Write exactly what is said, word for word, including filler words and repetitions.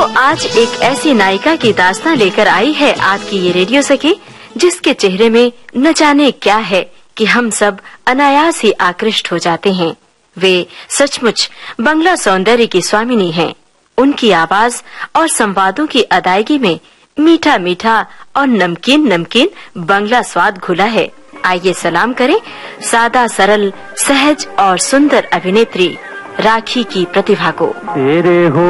आज एक ऐसी नायिका की दास्तां लेकर आई है आपकी ये रेडियो सखी, जिसके चेहरे में न जाने क्या है कि हम सब अनायास ही आकृष्ट हो जाते हैं। वे सचमुच बंगला सौंदर्य की स्वामिनी हैं। उनकी आवाज और संवादों की अदायगी में मीठा मीठा और नमकीन नमकीन बंगला स्वाद घुला है। आइए सलाम करें सादा सरल सहज और सुंदर अभिनेत्री राखी की प्रतिभा को। तेरे हो